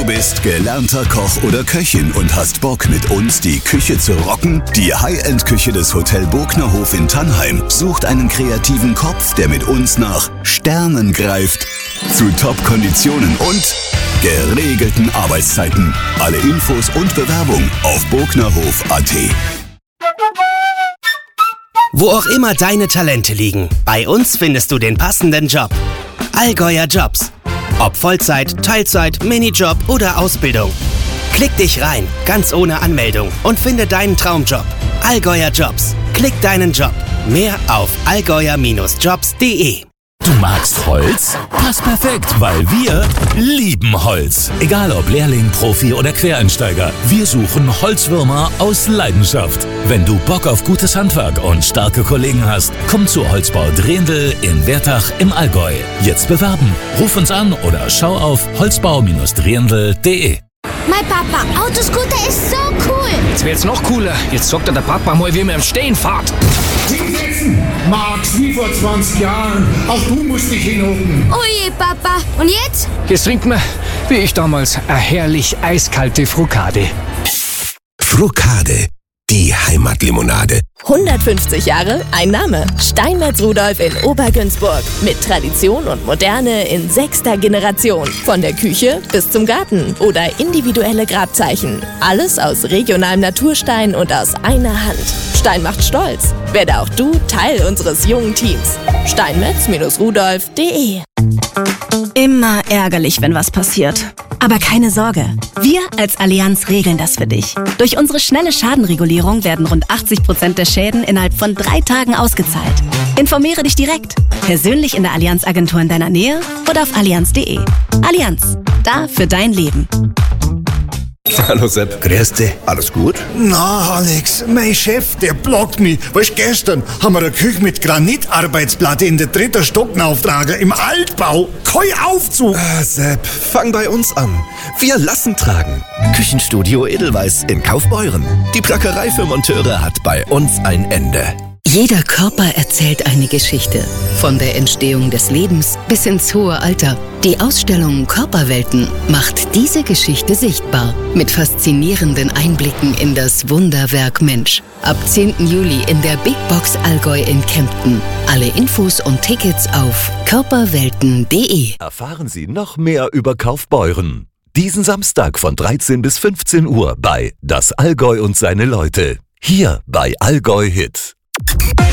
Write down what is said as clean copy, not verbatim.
Du bist gelernter Koch oder Köchin und hast Bock, mit uns die Küche zu rocken? Die High-End-Küche des Hotel Bognerhof in Tannheim sucht einen kreativen Kopf, der mit uns nach Sternen greift. Zu Top-Konditionen und geregelten Arbeitszeiten. Alle Infos und Bewerbung auf bognerhof.at. Wo auch immer deine Talente liegen, bei uns findest du den passenden Job. Allgäuer Jobs. Ob Vollzeit, Teilzeit, Minijob oder Ausbildung. Klick dich rein, ganz ohne Anmeldung und finde deinen Traumjob. Allgäuer Jobs. Klick deinen Job. Mehr auf allgäuer-jobs.de. Du magst Holz? Passt perfekt, weil wir lieben Holz. Egal ob Lehrling, Profi oder Quereinsteiger, wir suchen Holzwürmer aus Leidenschaft. Wenn du Bock auf gutes Handwerk und starke Kollegen hast, komm zu Holzbau Drehendl in Wertach im Allgäu. Jetzt bewerben. Ruf uns an oder schau auf holzbau-drehendl.de. Mein Papa, Autoscooter ist so cool. Jetzt wird's noch cooler. Jetzt sagt der Papa mal, wie man im Stehen fährt. Hinsetzen! Max, wie vor 20 Jahren. Auch du musst dich hinhocken. Oje, Papa. Und jetzt? Jetzt trinkt man, wie ich damals, eine herrlich eiskalte Frukade. Frukade, die Heimatlimonade. 150 Jahre, ein Name. Steinmetz Rudolf in Obergünzburg. Mit Tradition und Moderne in 6. Generation. Von der Küche bis zum Garten oder individuelle Grabzeichen. Alles aus regionalem Naturstein und aus einer Hand. Stein macht stolz. Werde auch du Teil unseres jungen Teams. steinmetz-rudolf.de. Immer ärgerlich, wenn was passiert. Aber keine Sorge, wir als Allianz regeln das für dich. Durch unsere schnelle Schadenregulierung werden rund 80% der Schäden innerhalb von 3 Tagen ausgezahlt. Informiere dich direkt, persönlich in der Allianz-Agentur in deiner Nähe oder auf allianz.de. Allianz, da für dein Leben. Hallo Sepp. Grüß dich. Alles gut? Na, Alex, mein Chef, der blockt mich. Weißt, gestern haben wir eine Küche mit Granitarbeitsplatte in der 3. Stock auftragen, im Altbau. Kein Aufzug. Sepp, fang bei uns an. Wir lassen tragen. Küchenstudio Edelweiss in Kaufbeuren. Die Plackerei für Monteure hat bei uns ein Ende. Jeder Körper erzählt eine Geschichte. Von der Entstehung des Lebens bis ins hohe Alter. Die Ausstellung Körperwelten macht diese Geschichte sichtbar. Mit faszinierenden Einblicken in das Wunderwerk Mensch. Ab 10. Juli in der Big Box Allgäu in Kempten. Alle Infos und Tickets auf körperwelten.de. Erfahren Sie noch mehr über Kaufbeuren. Diesen Samstag von 13 bis 15 Uhr bei Das Allgäu und seine Leute. Hier bei Allgäu Hit.